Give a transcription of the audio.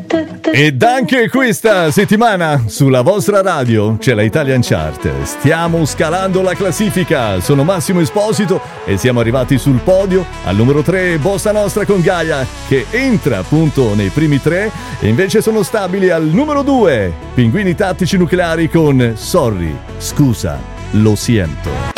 Ed anche questa settimana sulla vostra radio c'è la Italian Chart. Stiamo scalando la classifica. Sono Massimo Esposito e siamo arrivati sul podio. Al numero 3 Bossa Nostra con Gaia, che entra appunto nei primi 3, e invece sono stabili al numero 2 Pinguini Tattici Nucleari con Sorry, scusa, lo siento.